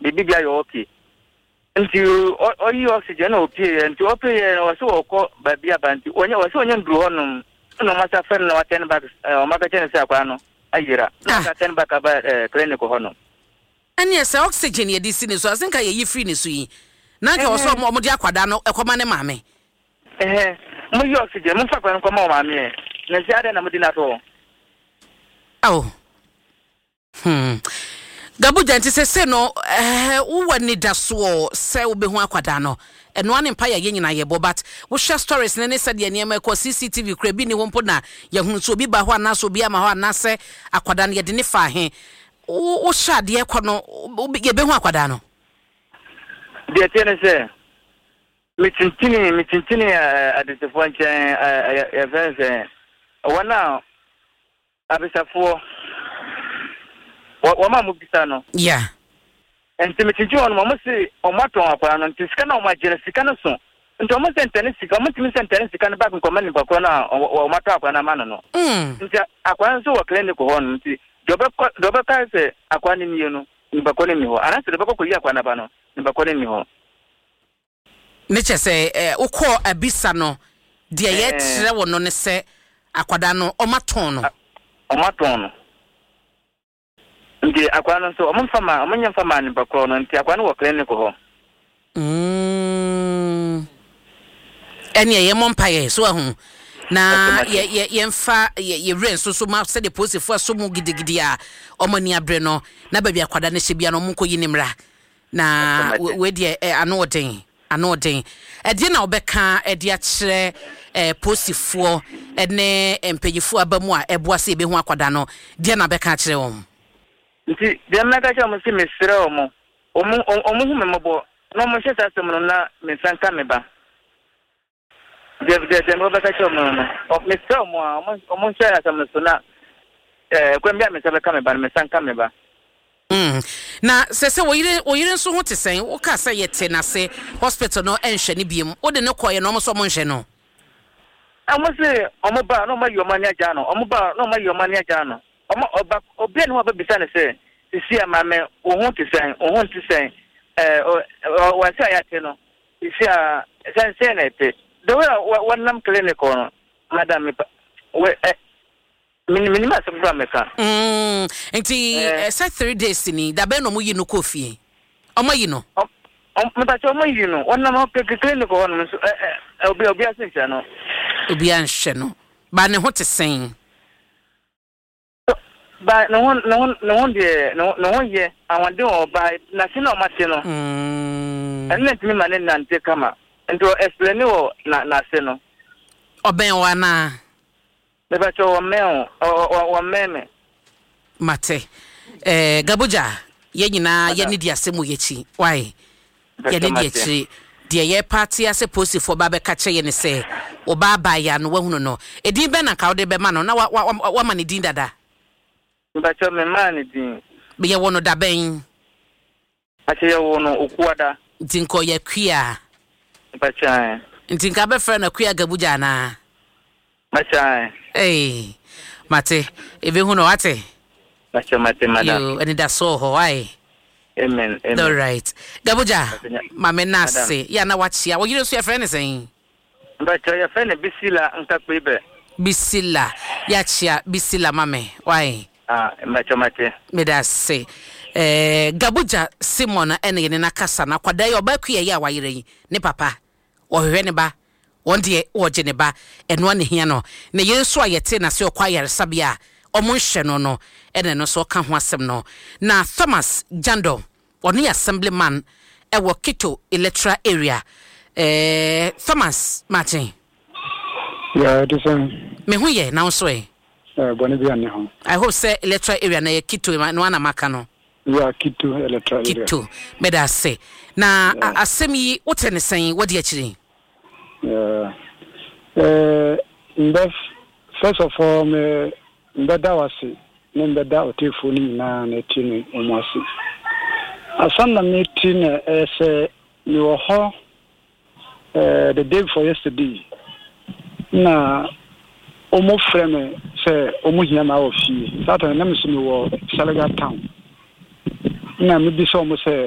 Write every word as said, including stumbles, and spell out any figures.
bibi bia yo okay nti o yi oxygen o pie nti o pie o so okọ ba bia ba nti onye o so onye nduru honum no masa fen na waten back o maka chen se akwa no ayira na ka ten back ba clinic honum ani ese oxygen ye disi ne so asenka ye yi free ne so yi na ka oso mo de akwada no ekoma ne maame eh mo yi oxygen mo fa kwa no koma o maame na si ade na mo di na to oh hmm Gabuja nti se no eh wo wani da so se wo be hu akwada no eno ane mpa ye nyina ye bo but wo share stories ne ne se de ne ma ko C C T V kra bi ni wo mpo na ye hu so bi ba ho ana so bi ama ho ana se akwada no ye de ne fa he wo sha de ko no ye be hu akwada no de tiene se mitintini mitintini adesefo nchen ya vense wana abisafo wa mama bisa no yeah enti metinji won mo se o maton akwa no enti sika na o magere sika no so enti o mo se ntene sika o mo timi se ntene sika no back ko mani bakwa na o maton akwa na mano no mm enti akwa so wo clinic ho no enti dobe dobe ka se akwa ni nie no ni bakwa ni ho ana se dobe ko yi akwa na ba no ni bakwa ni ho ne che se eh ukọ abisa no de ye tere wo no ne se akwada no o maton no o maton no nti akwa no so o mfama o manya mfama ni bakro no nti akwa no wo clinic ho mm eni ye mompaye so ahu na ye ye ye mfa ye ren so so ma se de posifo so mu gidigidi a o mani abre no na ba bia kwada ne hyebia no munko yinimra na we de ano den ano den e de na obeka e de a kire eh posifo ene empanyifo abamu a eboa se be hu akwada no de na beka kire won nti de mmeka cha mo si mesre omo omo omo hu membo no mo hye sasem no na mesanka meba de de de mo beka cha mo no of mesre omo omo omo hye sasem so na eh kwembia mesanka meba mesanka meba mm na se se woyire woyire nso ho tesen wo ka se yete na se hospital no enhwe ne biem wo de ne koye no mo so mo nhwe no amo se omo ba no ma yomani aja no omo ba no ma yomani aja no omo oba obi ne ho ba bisa ne se sisi amame ohun tisen ohun tisen eh o wa se ayate no sisi a sen sen na ete the way one nam clinic no madam me we eh minimum asem do ameka mm enti say three days ni da be no mo yi no kofie omo yi no me ba cho mo yi no one nam clinic no so eh obi obi asencha no obi anhwe no ba ne ho tisen ba no no no de no no ye awande o ba na se na o mate no mm enne timi ma ne nante kama ento explain o na na se no oben wa na be ba cho o me o o meme mate eh Gabuja ye nyina ye ne dia semu ye chi why ye ne dia chi de ye party ase post for ba be ka che ye ne se o ba ba ya no wahunu no edin be na ka o de be ma no na wa wa ma ne din dada mbacho me mani din be ye wono da ben ache ye wono okuada dinko ye kwia mbacha ndinka be frɛ na kwia Gabuja na mbacha eh mate ebe hu no wate mbacha mate madam yo ani da so ho ai amen amen all right Gabuja mama na se ya na wachia wo yire so ye frɛ ne sen mbacha ye frɛ ne bisila ntakpebe bisila ya chia bisila mame why ah mbacha mate me da se eh Gabuja Simon ene ne na kasa na kwada ye obakua ye awayire yi ne papa wo hwehwe ne ba wonde wo je ne ba eno ne hia no ne yesu ayete na se okwayare sabia omo nhwe no no ene no so ka ho asem no na Thomas Jando oni assemblyman e wo Kito electoral area eh Thomas Martin yeah it is me hu ye na so e eh boni bi ane ho I hope say electoral area na ye Kito no ana maka no yeah Kito electoral area Kito me da say na asem yi wote ne sen wodi akiri yeah eh ndef first of all me mbeda wase ne mbeda otefu ni na na tini omwase asanda me tini ese ni wo ho eh the day before yesterday na omo frame say omo hia na ofie satan na me so me wo Salaga town na me bi so omo say